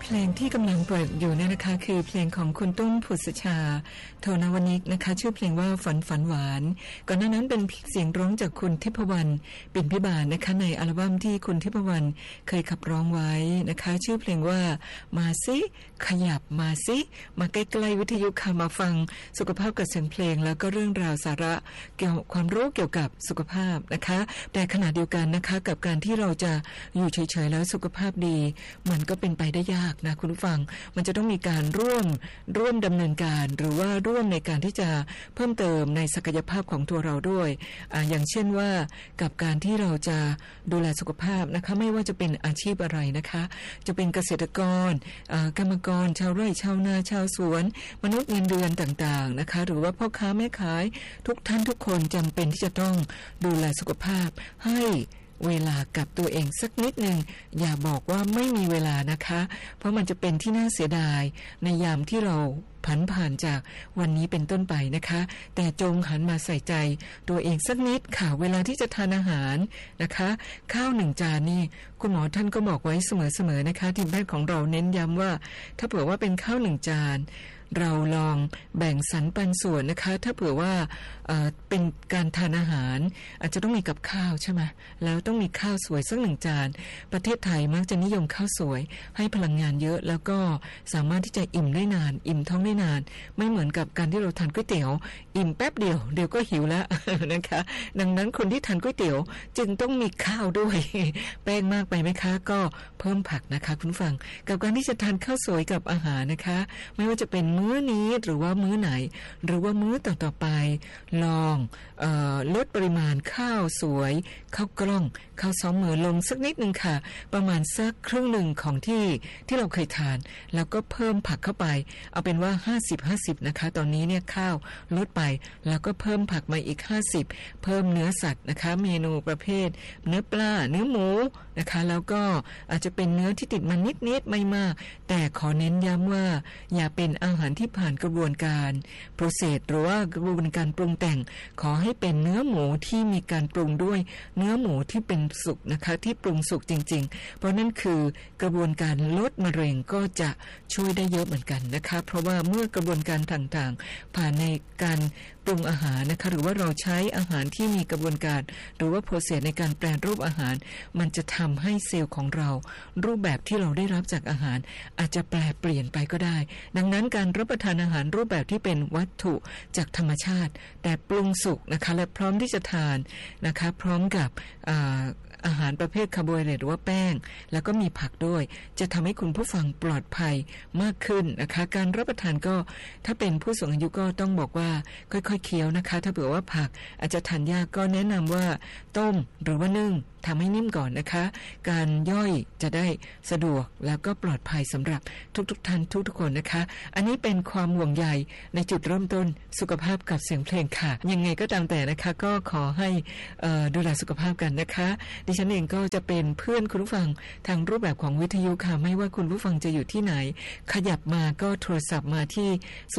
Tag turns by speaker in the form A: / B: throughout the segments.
A: เพลงที่กำลังเปิดอยู่เนี่ยนะคะคือเพลงของคุณตุ้มผุษชาโทนวนิกนะคะชื่อเพลงว่าฝันหวานก่อนหน้านั้นเป็นเสียงร้องจากคุณทิพวรรณปิ่นพิบาลนะคะในอัลบั้มที่คุณทิพวรรณเคยขับร้องไว้นะคะชื่อเพลงว่ามาสิขยับมาสิมาใกล้ๆวิทยุค่ะมาฟังสุขภาพกับเสียงเพลงแล้วก็เรื่องราวสาระเกี่ยวกับความรู้เกี่ยวกับสุขภาพนะคะแต่ขณะเดียวกันนะคะกับการที่เราจะอยู่เฉยๆแล้วสุขภาพดีมันก็เป็นไปได้ยากนะคุณผู้ฟังมันจะต้องมีการร่วมดำเนินการหรือว่าร่วมในการที่จะเพิ่มเติมในศักยภาพของตัวเราด้วยอย่างเช่นว่ากับการที่เราจะดูแลสุขภาพนะคะไม่ว่าจะเป็นอาชีพอะไรนะคะจะเป็นเกษตรกรกรรมกรชาวไร่ชาวนาชาวสวนมนุษย์เงินเดือนต่างๆนะคะหรือว่าพ่อค้าแม่ขายทุกท่านทุกคนจำเป็นที่จะต้องดูแลสุขภาพให้เวลากับตัวเองสักนิดนึงอย่าบอกว่าไม่มีเวลานะคะเพราะมันจะเป็นที่น่าเสียดายในยามที่เราผ่านจากวันนี้เป็นต้นไปนะคะแต่จงหันมาใส่ใจตัวเองสักนิดค่ะเวลาที่จะทานอาหารนะคะข้าว1 จานนี่คุณหมอท่านก็บอกไว้เสมอๆนะคะทีมแพทย์ของเราเน้นย้ำว่าถ้าเผื่อว่าเป็นข้าว1 จานเราลองแบ่งสรรปันส่วนนะคะถ้าเผื่อว่าเป็นการทานอาหารอาจจะต้องมีกับข้าวใช่ไหมแล้วต้องมีข้าวสวยสัก1 จานประเทศไทยมักจะนิยมข้าวสวยให้พลังงานเยอะแล้วก็สามารถที่จะอิ่มได้นานอิ่มท้องได้นานไม่เหมือนกับการที่เราทานก๋วยเตี๋ยวอิ่มแป๊บเดียวก็หิวแล้ว นะคะดังนั้นคนที่ทานก๋วยเตี๋ยวจึงต้องมีข้าวด้วย แป้งมากไปไหมคะก็เพิ่มผักนะคะคุณฟังกับการที่จะทานข้าวสวยกับอาหารนะคะไม่ว่าจะเป็นมื้อนี้หรือว่ามื้อไหนหรือว่ามื้อต่อๆไปลองลดปริมาณข้าวสวยข้าวกล้องข้าวซ้อมมือลงสักนิดนึงค่ะประมาณสักครึ่งหนึ่งของที่เราเคยทานแล้วก็เพิ่มผักเข้าไปเอาเป็นว่า50-50นะคะตอนนี้เนี่ยข้าวลดไปแล้วก็เพิ่มผักมาอีก50เพิ่มเนื้อสัตว์นะคะเมนูประเภทเนื้อปลาเนื้อหมูนะคะแล้วก็อาจจะเป็นเนื้อที่ติดมันนิดๆไม่มากแต่ขอเน้นย้ำว่าอย่าเป็นอาหารที่ผ่านกระบวนการโปรเซสหรือว่ากระบวนการปรุงแต่งขอให้เป็นเนื้อหมูที่มีการปรุงด้วยเนื้อหมูที่เป็นสุกนะคะที่ปรุงสุกจริงๆเพราะนั่นคือกระบวนการลดมะเร็งก็จะช่วยได้เยอะเหมือนกันนะคะเพราะว่าเมื่อกระบวนการต่างๆผ่านในการปรุงอาหารนะคะหรือว่าเราใช้อาหารที่มีกระบวนการหรือว่าโปรเซสในการแปรรูปอาหารมันจะทำให้เซลล์ของเรารูปแบบที่เราได้รับจากอาหารอาจจะแปรเปลี่ยนไปก็ได้ดังนั้นการรับประทานอาหารรูปแบบที่เป็นวัตถุจากธรรมชาติแต่ปรุงสุกนะคะและพร้อมที่จะทานนะคะพร้อมกับอาหารประเภทคาร์โบไฮเดรตหรือว่าแป้งแล้วก็มีผักด้วยจะทำให้คุณผู้ฟังปลอดภัยมากขึ้นนะคะการรับประทานก็ถ้าเป็นผู้สูงอายุก็ต้องบอกว่าค่อยๆเคี้ยวนะคะถ้าเผื่อว่าผักอาจจะทานยากก็แนะนำว่าต้มหรือว่านึ่งทำให้นิ่มก่อนนะคะการย่อยจะได้สะดวกแล้วก็ปลอดภัยสำหรับทุกท่านทุกคนนะคะอันนี้เป็นความห่วงใยในจุดเริ่มต้นสุขภาพกับเสียงเพลงค่ะยังไงก็ตามแต่นะคะก็ขอให้ดูแลสุขภาพกันนะคะดิฉันเองก็จะเป็นเพื่อนคุณผู้ฟังทางรูปแบบของวิทยุค่ะไม่ว่าคุณผู้ฟังจะอยู่ที่ไหนขยับมาก็โทรศัพท์มาที่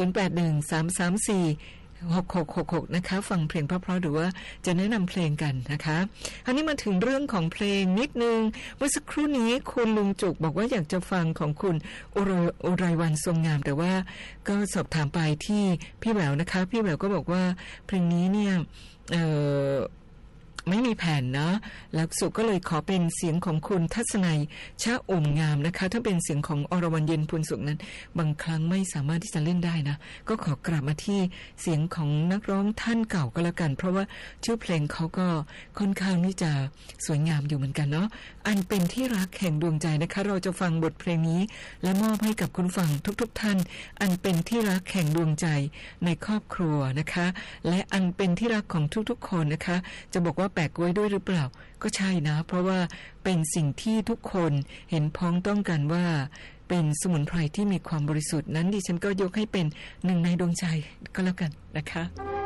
A: 0813346666นะคะฟังเพลงเพราะๆหรือว่าจะแนะนำเพลงกันนะคะอันนี้มาถึงเรื่องของเพลงนิดนึงเมื่อสักครู่นี้คุณลุงจุกบอกว่าอยากจะฟังของคุณอุไรวรรณทรงงามแต่ว่าก็สอบถามไปที่พี่แหววนะคะพี่แหววก็บอกว่าเพลงนี้เนี่ยไม่มีแผ่นนะแล้วสุก็เลยขอเป็นเสียงของคุณทัศนัยชะอุ่มงามนะคะถ้าเป็นเสียงของอรวรรณเย็นพูนสุขนั้นบางครั้งไม่สามารถที่จะเล่นได้นะก็ขอกลับมาที่เสียงของนักร้องท่านเก่าก็แล้วกันเพราะว่าชื่อเพลงเขาก็ค่อนข้างที่จะสวยงามอยู่เหมือนกันเนาะอันเป็นที่รักแห่งดวงใจนะคะเราจะฟังบทเพลงนี้และมอบให้กับคุณฟังทุกท่านอันเป็นที่รักแห่งดวงใจในครอบครัวนะคะและอันเป็นที่รักของทุกๆคนนะคะจะบอกว่าแปลกไว้ด้วยหรือเปล่าก็ใช่นะเพราะว่าเป็นสิ่งที่ทุกคนเห็นพ้องต้องกันว่าเป็นสมุนไพรที่มีความบริสุทธิ์นั้นดิฉันก็ยกให้เป็นหนึ่งในดวงใจก็แล้วกันนะคะ